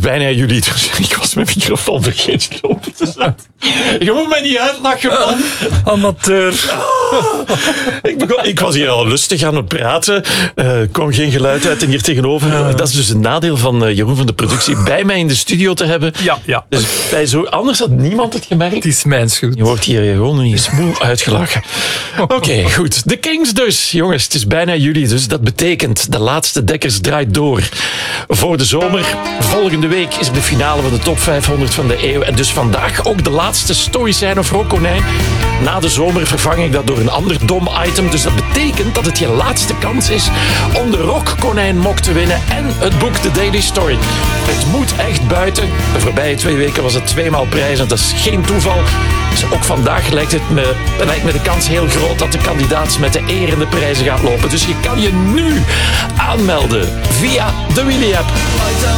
bijna juli, dus ik was mijn microfoon vergeten open te zetten. Je moet mij niet uitlachen, man. Amateur. Ik was hier al lustig aan het praten. Er kwam geen geluid uit en hier tegenover. Dat is dus een nadeel van Jeroen van de productie bij mij in de studio te hebben. Ja. Dus anders had niemand het gemerkt. Het is mijn schuld. Je wordt hier gewoon niet eens moe uitgelachen. Oké, goed. De Kings dus. Jongens, het is bijna juli, dus dat betekent de laatste Dekkers draait door. Voor de zomer. Volgende week is de finale van de top 500 van de eeuw. En dus vandaag ook de laatste Stoïcijn of Rockkonijn. Na de zomer vervang ik dat door een ander dom item. Dus dat betekent dat het je laatste kans is om de Rockkonijn mok te winnen en het boek The Daily Story. Het moet echt buiten. De voorbije 2 weken was het 2 maal prijzen. Dat is geen toeval. Dus ook vandaag lijkt me de kans heel groot dat de kandidaat met de eer en de prijzen gaat lopen. Dus je kan je nu aanmelden via de Willy-app.